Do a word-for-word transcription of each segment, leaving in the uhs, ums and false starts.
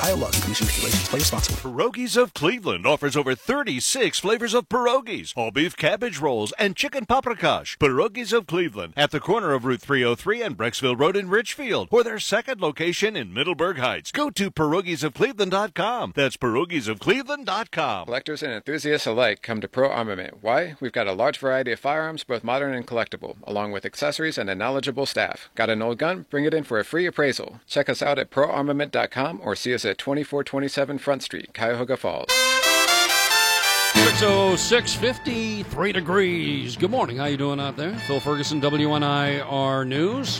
Ohio law. Conditions, regulations. Play responsibly. Pierogies of Cleveland offers over thirty-six flavors of pierogies, all beef cabbage rolls, and chicken paprikash. Pierogies of Cleveland at the corner of Route three oh three and Brecksville Road in Richfield, or their second location in Middleburg Heights. Go to pierogies of cleveland dot com. That's pierogies of cleveland dot com. Collectors and enthusiasts alike come to Pro Armament. Why? We've got a large variety of firearms, both modern and collectible, along with accessories and a knowledgeable staff. Got an old gun? Bring it in for a free appraisal. Check us out at pro armament dot com or see us at twenty-four twenty-seven Front Street, Cuyahoga Falls. six oh six, fifty-three degrees. Good morning. How you doing out there? Phil Ferguson, W N I R News.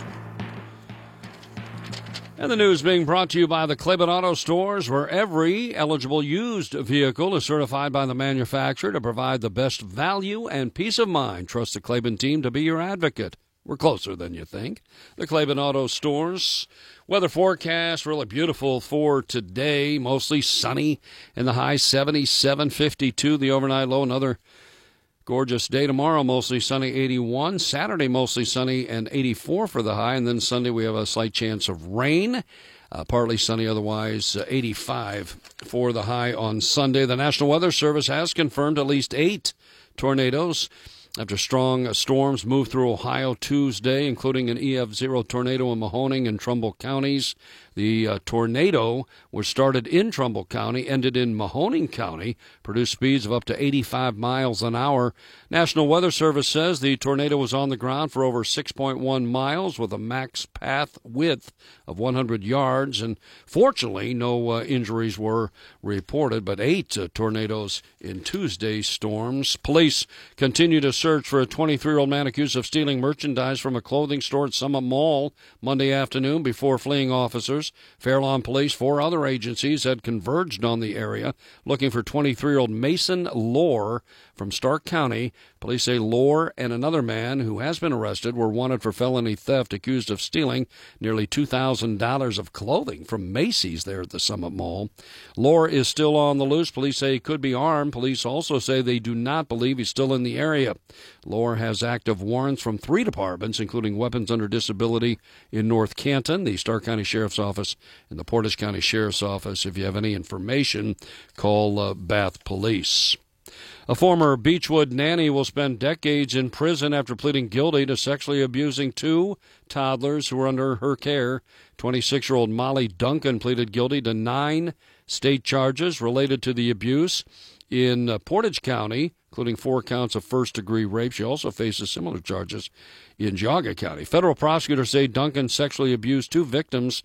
And the news being brought to you by the Claiborne Auto Stores, where every eligible used vehicle is certified by the manufacturer to provide the best value and peace of mind. Trust the Claiborne team to be your advocate. We're closer than you think. The Claiborne Auto Stores. Weather forecast, really beautiful for today. Mostly sunny in the high seventy-seven, fifty-two. The overnight low, another gorgeous day tomorrow, mostly sunny, eighty-one. Saturday, mostly sunny and eighty-four for the high. And then Sunday, we have a slight chance of rain. Uh, partly sunny, otherwise uh, eighty-five for the high on Sunday. The National Weather Service has confirmed at least eight tornadoes after strong storms moved through Ohio Tuesday, including an E F zero tornado in Mahoning and Trumbull counties. The uh, tornado was started in Trumbull County, ended in Mahoning County, produced speeds of up to eighty-five miles an hour. National Weather Service says the tornado was on the ground for over six point one miles with a max path width of one hundred yards. And fortunately, no uh, injuries were reported, but eight uh, tornadoes in Tuesday's storms. Police continue to search for a twenty-three-year-old man accused of stealing merchandise from a clothing store at Summit Mall Monday afternoon before fleeing officers. Fairlawn Police, four other agencies had converged on the area looking for twenty-three-year-old Mason Lohr from Stark County. Police say Lohr and another man who has been arrested were wanted for felony theft, accused of stealing nearly two thousand dollars of clothing from Macy's there at the Summit Mall. Lohr is still on the loose. Police say he could be armed. Police also say they do not believe he's still in the area. Lohr has active warrants from three departments, including Weapons Under Disability in North Canton, the Stark County Sheriff's Office, and the Portage County Sheriff's Office. If you have any information, call uh, Bath Police. A former Beechwood nanny will spend decades in prison after pleading guilty to sexually abusing two toddlers who were under her care. twenty-six-year-old Molly Duncan pleaded guilty to nine state charges related to the abuse in uh, Portage County, including four counts of first-degree rape. She also faces similar charges in Geauga County. Federal prosecutors say Duncan sexually abused two victims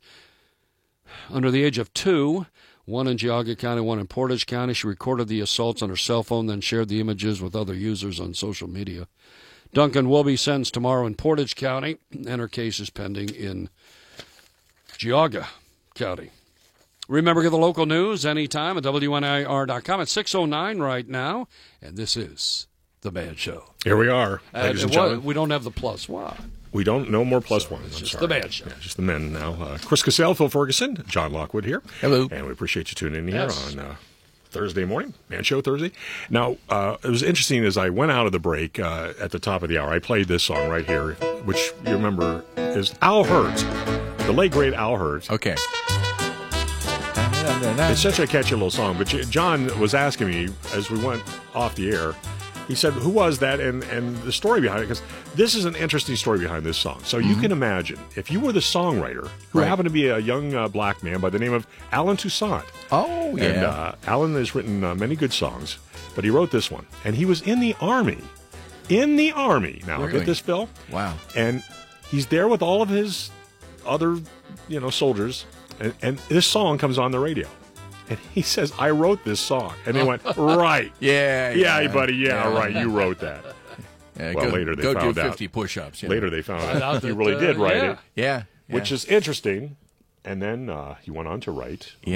under the age of two, one in Geauga County, one in Portage County. She recorded the assaults on her cell phone, then shared the images with other users on social media. Duncan will be sentenced tomorrow in Portage County, and her case is pending in Geauga County. Remember, get the local news anytime at W N I R dot com. It's six oh nine right now, and this is The Man Show. Here we are, Uh, ladies and what- gentlemen. we don't have the plus one. We don't, no more plus So one. it's I'm just sorry. The Man Show. Yeah, just the men now. Uh, Chris Cassell, Phil Ferguson, John Lockwood here. Hello. And we appreciate you tuning in here Yes. on uh, Thursday morning, Man Show Thursday. Now, uh, it was interesting as I went out of the break uh, at the top of the hour, I played this song right here, which you remember is Al Hirt, the late great Al Hirt. Okay. It's such a catchy little song, but J- John was asking me as we went off the air, he said, who was that, and, and the story behind it, because this is an interesting story behind this song. So you can imagine, if you were the songwriter, who Right. happened to be a young uh, black man by the name of Alan Toussaint. Oh, yeah. And uh, Alan has written uh, many good songs, but he wrote this one. And he was in the Army. In the Army. Now, Really? get this, Phil. Wow. And he's there with all of his other, you know, soldiers, and, and this song comes on the radio. And he says, I wrote this song. And they went, right. Yeah, Yeah, yeah. buddy, yeah, Yeah. right, you wrote that. Yeah, Well, go, later they go found do out. fifty push-ups. You know. Later they found Found out out he that, really uh, did write yeah. it, Yeah. which yeah. is interesting. And then uh, he went on to write